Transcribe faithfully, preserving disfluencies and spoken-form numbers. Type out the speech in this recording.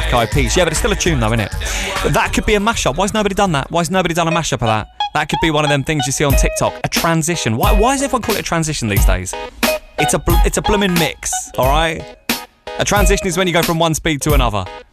Black Eyed Peas. Yeah, but it's still a tune though, isn't it? That could be a mashup. Why has nobody done that? Why has nobody done a mashup of that? That could be one of them things you see on TikTok. A transition. Why, why does everyone call it a transition these days? It's a, bl- it's a blooming mix, all right? A transition is when you go from one speed to another.